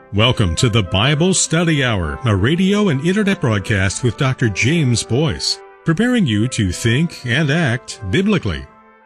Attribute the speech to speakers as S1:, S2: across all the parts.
S1: Welcome to the Bible Study Hour, a radio and internet broadcast with Dr. James Boyce, preparing you to think and act biblically.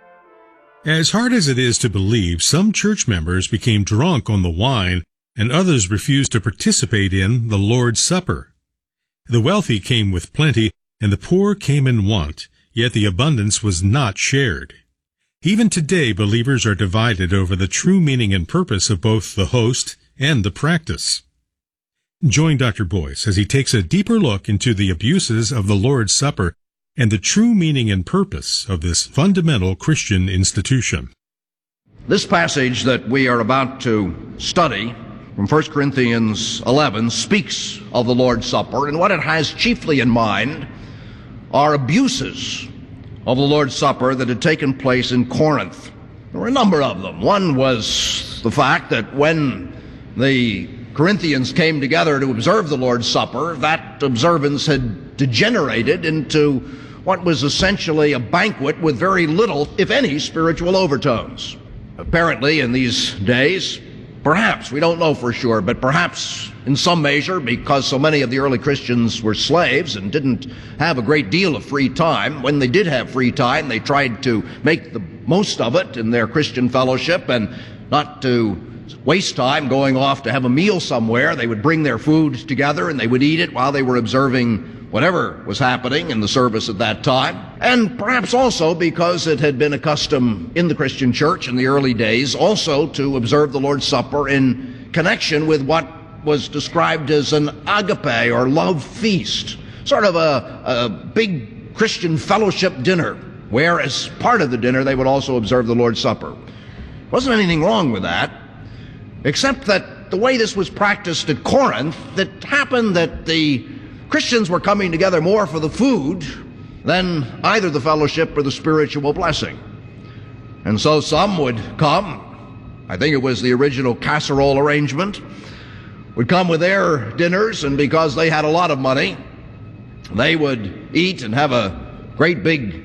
S1: As hard as it is to believe, some church members became drunk on the wine and others refused to participate in the Lord's Supper. The wealthy came with plenty and the poor came in want, yet the abundance was not shared. Even today, believers are divided over the true meaning and purpose of both the host and the practice. Join Dr. Boyce as he takes a deeper look into the abuses of the Lord's Supper and the true meaning and purpose of this fundamental Christian institution.
S2: This passage that we are about to study from 1 Corinthians 11 speaks of the Lord's Supper, and what it has chiefly in mind are abuses of the Lord's Supper that had taken place in Corinth. There were a number of them. One was the fact that when the Corinthians came together to observe the Lord's Supper, that observance had degenerated into what was essentially a banquet with very little, if any, spiritual overtones. Apparently, in these days, perhaps, we don't know for sure, but perhaps in some measure, because so many of the early Christians were slaves and didn't have a great deal of free time, when they did have free time, they tried to make the most of it in their Christian fellowship and not to waste time going off to have a meal somewhere. They would bring their food together and they would eat it while they were observing whatever was happening in the service at that time. And perhaps also because it had been a custom in the Christian church in the early days also to observe the Lord's Supper in connection with what was described as an agape or love feast, sort of a big Christian fellowship dinner, where as part of the dinner they would also observe the Lord's Supper. There wasn't anything wrong with that, except that the way this was practiced at Corinth, it happened that the Christians were coming together more for the food than either the fellowship or the spiritual blessing. And so some would come, I think it was the original casserole arrangement, would come with their dinners, and because they had a lot of money, they would eat and have a great big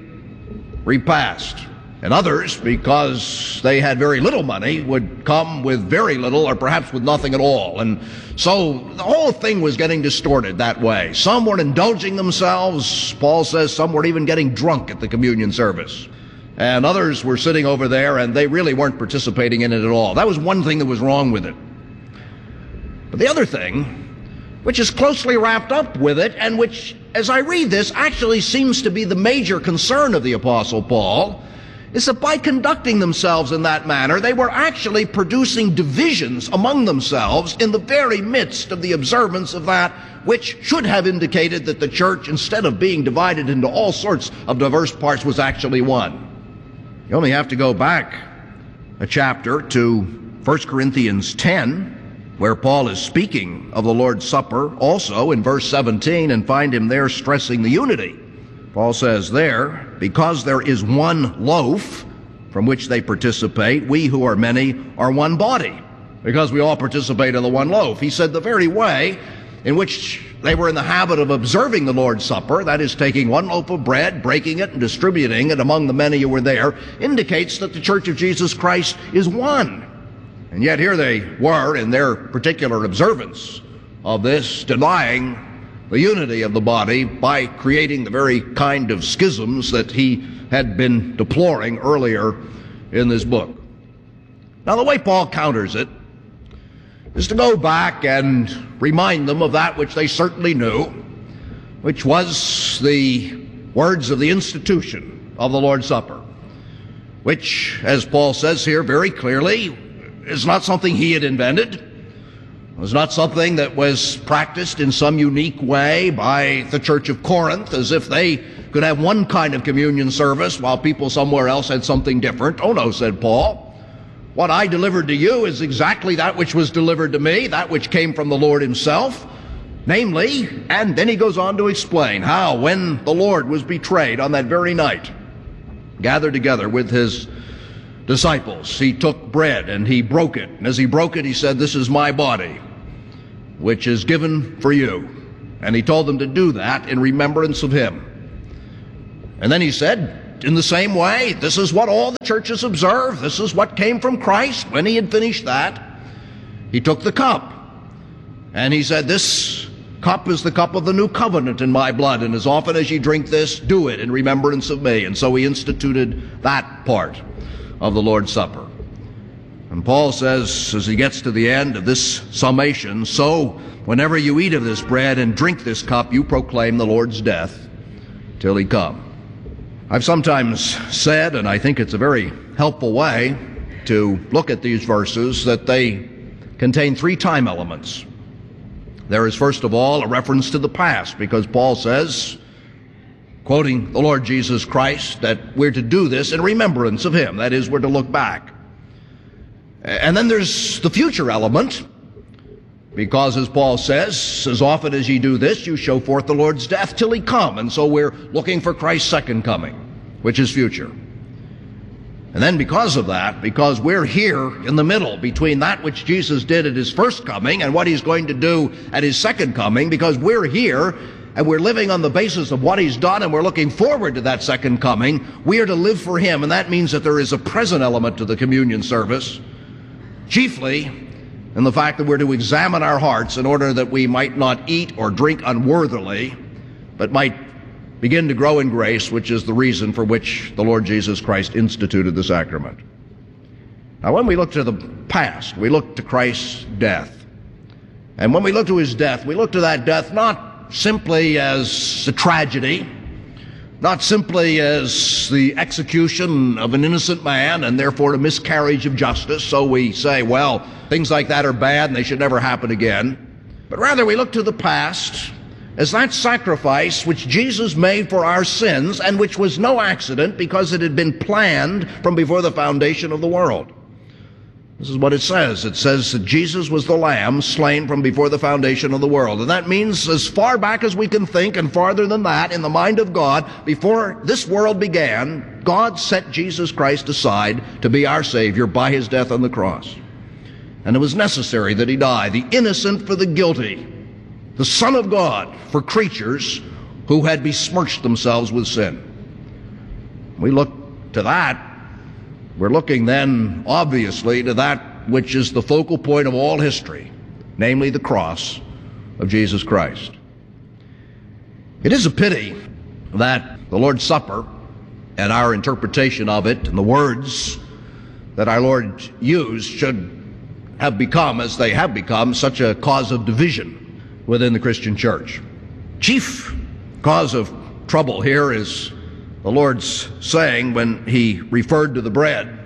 S2: repast. And others, because they had very little money, would come with very little or perhaps with nothing at all. And so the whole thing was getting distorted that way. Some were indulging themselves. Paul says some were even getting drunk at the communion service. And others were sitting over there and they really weren't participating in it at all. That was one thing that was wrong with it. But the other thing, which is closely wrapped up with it, and which, as I read this, actually seems to be the major concern of the Apostle Paul, is that by conducting themselves in that manner, they were actually producing divisions among themselves in the very midst of the observance of that which should have indicated that the church, instead of being divided into all sorts of diverse parts, was actually one. You only have to go back a chapter to 1 Corinthians 10, where Paul is speaking of the Lord's Supper also in verse 17, and find him there stressing the unity. Paul says there, because there is one loaf from which they participate, we who are many are one body, because we all participate in the one loaf. He said the very way in which they were in the habit of observing the Lord's Supper, that is, taking one loaf of bread, breaking it, and distributing it among the many who were there, indicates that the Church of Jesus Christ is one. And yet here they were in their particular observance of this, denying the unity of the body by creating the very kind of schisms that he had been deploring earlier in this book. Now, the way Paul counters it is to go back and remind them of that which they certainly knew, which was the words of the institution of the Lord's Supper, which, as Paul says here very clearly, is not something he had invented. It was not something that was practiced in some unique way by the Church of Corinth, as if they could have one kind of communion service while people somewhere else had something different. Oh no, said Paul. What I delivered to you is exactly that which was delivered to me, that which came from the Lord himself. Namely, and then he goes on to explain how when the Lord was betrayed on that very night, gathered together with his disciples, he took bread and he broke it. And as he broke it, he said, "This is my body, which is given for you." And he told them to do that in remembrance of him. And then he said, in the same way, this is what all the churches observe. This is what came from Christ. When he had finished that, he took the cup. And he said, this cup is the cup of the new covenant in my blood, and as often as ye drink this, do it in remembrance of me. And so he instituted that part of the Lord's Supper. And Paul says, as he gets to the end of this summation, so whenever you eat of this bread and drink this cup, you proclaim the Lord's death till he come. I've sometimes said, and I think it's a very helpful way to look at these verses, that they contain three time elements. There is, first of all, a reference to the past, because Paul says, quoting the Lord Jesus Christ, that we're to do this in remembrance of him. That is, we're to look back. And then there's the future element, because as Paul says, as often as ye do this, you show forth the Lord's death till he come. And so we're looking for Christ's second coming, which is future. And then because of that, because we're here in the middle between that which Jesus did at his first coming and what he's going to do at his second coming, because we're here and we're living on the basis of what he's done and we're looking forward to that second coming, we are to live for him. And that means that there is a present element to the communion service, chiefly in the fact that we're to examine our hearts in order that we might not eat or drink unworthily, but might begin to grow in grace, which is the reason for which the Lord Jesus Christ instituted the sacrament. Now, when we look to the past, we look to Christ's death. And when we look to his death, we look to that death not simply as a tragedy, not simply as the execution of an innocent man and therefore a miscarriage of justice. So we say, well, things like that are bad and they should never happen again. But rather we look to the past as that sacrifice which Jesus made for our sins, and which was no accident because it had been planned from before the foundation of the world. This is what it says. It says that Jesus was the Lamb slain from before the foundation of the world. And that means as far back as we can think, and farther than that, in the mind of God, before this world began, God set Jesus Christ aside to be our Savior by his death on the cross. And it was necessary that he die, the innocent for the guilty, the Son of God for creatures who had besmirched themselves with sin. We look to that. We're looking then, obviously, to that which is the focal point of all history, namely the cross of Jesus Christ. It is a pity that the Lord's Supper and our interpretation of it and the words that our Lord used should have become, as they have become, such a cause of division within the Christian church. Chief cause of trouble here is the Lord's saying when he referred to the bread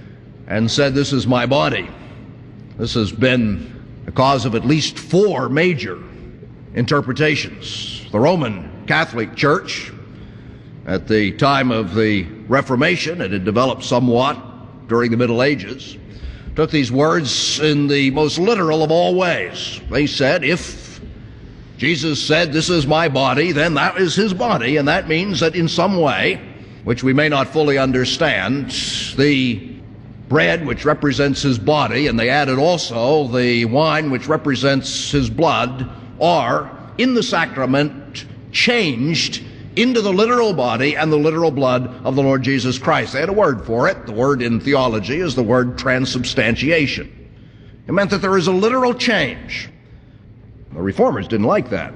S2: and said, "This is my body." This has been the cause of at least four major interpretations. The Roman Catholic Church, at the time of the Reformation, it had developed somewhat during the Middle Ages, took these words in the most literal of all ways. They said, if Jesus said, "This is my body," then that is his body, and that means that in some way, which we may not fully understand, the bread which represents his body, and they added also the wine which represents his blood, are in the sacrament changed into the literal body and the literal blood of the Lord Jesus Christ. They had a word for it. The word in theology is the word transubstantiation. It meant that there is a literal change. The Reformers didn't like that.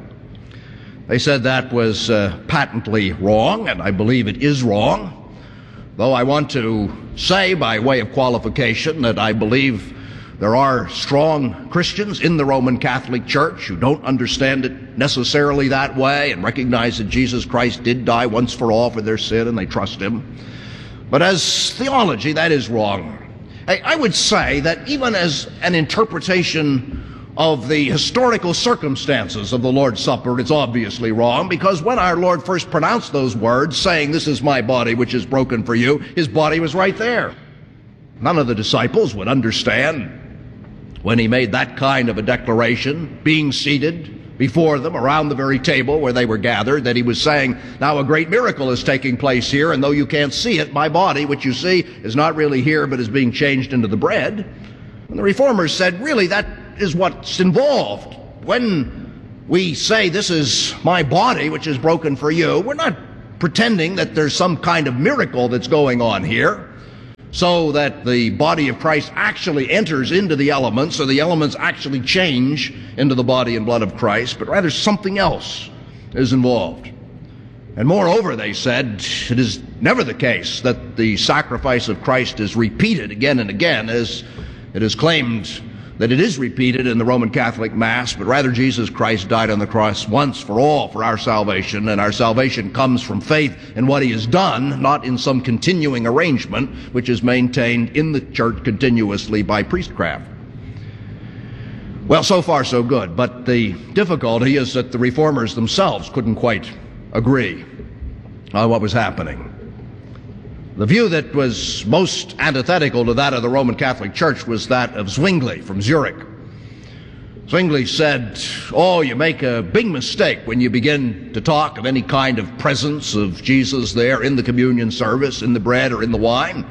S2: They said that was patently wrong, and I believe it is wrong. Though I want to say, by way of qualification, that I believe there are strong Christians in the Roman Catholic Church who don't understand it necessarily that way and recognize that Jesus Christ did die once for all for their sin and they trust him. But as theology, that is wrong. I would say that even as an interpretation of the historical circumstances of the Lord's Supper, it's obviously wrong, because when our Lord first pronounced those words, saying, "This is my body which is broken for you," his body was right there. None of the disciples would understand when he made that kind of a declaration, being seated before them around the very table where they were gathered, that he was saying, now a great miracle is taking place here, and though you can't see it, my body, which you see, is not really here, but is being changed into the bread. And the Reformers said, really, that is what's involved. When we say, "This is my body, which is broken for you," we're not pretending that there's some kind of miracle that's going on here. so that the body of Christ actually enters into the elements, or the elements actually change into the body and blood of Christ, but rather something else is involved. And moreover, they said, it is never the case that the sacrifice of Christ is repeated again and again, as it is claimed that it is repeated in the Roman Catholic Mass, but rather Jesus Christ died on the cross once for all for our salvation, and our salvation comes from faith in what he has done, not in some continuing arrangement which is maintained in the church continuously by priestcraft. Well, so far so good, but the difficulty is that the reformers themselves couldn't quite agree on what was happening. The view that was most antithetical to that of the Roman Catholic Church was that of Zwingli from Zurich. Zwingli said, "Oh, you make a big mistake when you begin to talk of any kind of presence of Jesus there in the communion service, in the bread or in the wine."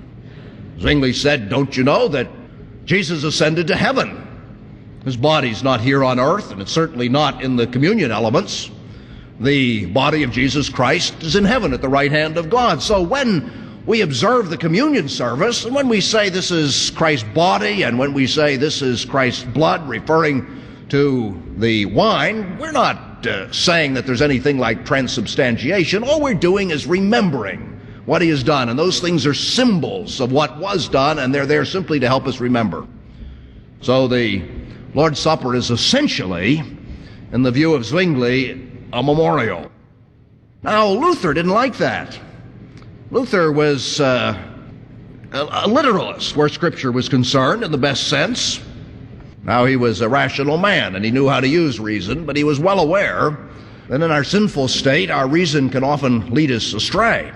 S2: Zwingli said, "Don't you know that Jesus ascended to heaven? His body's not here on earth, and it's certainly not in the communion elements. The body of Jesus Christ is in heaven at the right hand of God. So when we observe the communion service, and when we say this is Christ's body, and when we say this is Christ's blood, referring to the wine, we're not saying that there's anything like transubstantiation. All we're doing is remembering what he has done, and those things are symbols of what was done, and they're there simply to help us remember." So the Lord's Supper is essentially, in the view of Zwingli, a memorial. Now, Luther didn't like that. Luther was a literalist where Scripture was concerned, in the best sense. Now, he was a rational man, and he knew how to use reason, but he was well aware that in our sinful state, our reason can often lead us astray.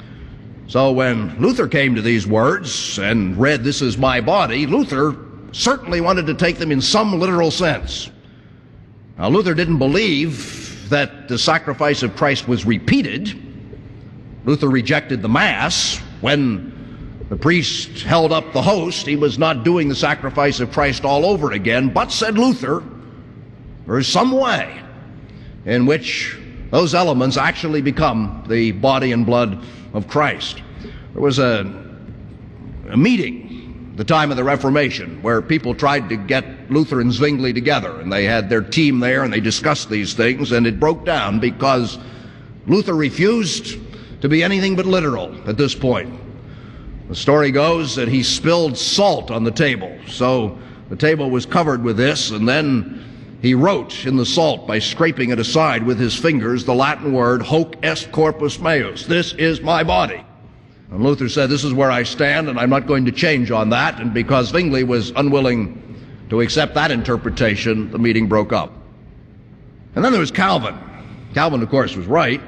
S2: So when Luther came to these words and read, "This is my body," Luther certainly wanted to take them in some literal sense. Now, Luther didn't believe that the sacrifice of Christ was repeated. Luther rejected the Mass. When the priest held up the host, he was not doing the sacrifice of Christ all over again, but, said Luther, there is some way in which those elements actually become the body and blood of Christ. There was a meeting the time of the Reformation, where people tried to get Luther and Zwingli together, and they had their team there, and they discussed these things, and it broke down because Luther refused to be anything but literal at this point. The story goes that he spilled salt on the table, so the table was covered with this, and then he wrote in the salt, by scraping it aside with his fingers, the Latin word, "Hoc est corpus meus," "This is my body." And Luther said, "This is where I stand, and I'm not going to change on that." And because Zwingli was unwilling to accept that interpretation, the meeting broke up. And then there was Calvin. Calvin, of course, was right,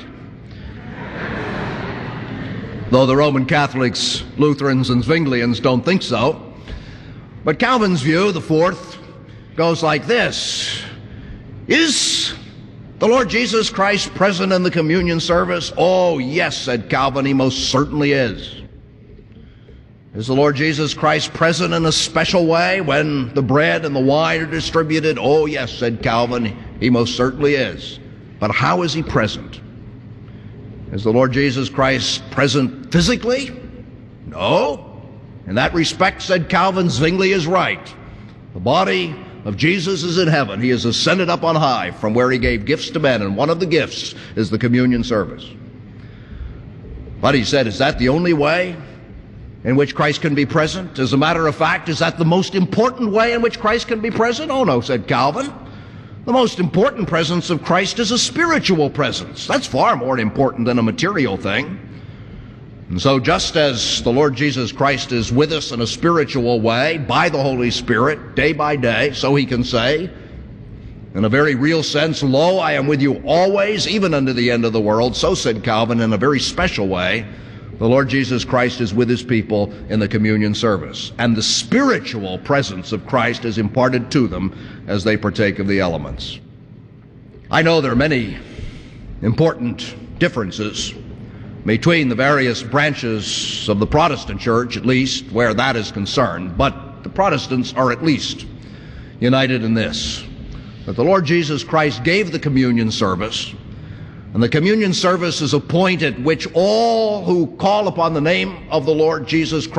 S2: though the Roman Catholics, Lutherans, and Zwinglians don't think so. But Calvin's view, the fourth, goes like this: Is the Lord Jesus Christ present in the communion service? "Oh, yes," said Calvin, "he most certainly is." Is the Lord Jesus Christ present in a special way when the bread and the wine are distributed? "Oh, yes," said Calvin, "he most certainly is." But how is he present? Is the Lord Jesus Christ present physically? No. In that respect, said Calvin, Zwingli is right. The body of Jesus is in heaven. He has ascended up on high from where he gave gifts to men, and one of the gifts is the communion service. But he said, is that the only way in which Christ can be present? As a matter of fact, is that the most important way in which Christ can be present? Oh no, said Calvin. The most important presence of Christ is a spiritual presence. That's far more important than a material thing. And so just as the Lord Jesus Christ is with us in a spiritual way by the Holy Spirit day by day, so he can say, in a very real sense, "Lo, I am with you always, even unto the end of the world." So said Calvin, in a very special way, the Lord Jesus Christ is with his people in the communion service. And the spiritual presence of Christ is imparted to them as they partake of the elements. I know there are many important differences between the various branches of the Protestant church, at least where that is concerned, but the Protestants are at least united in this, that the Lord Jesus Christ gave the communion service, and the communion service is a point at which all who call upon the name of the Lord Jesus Christ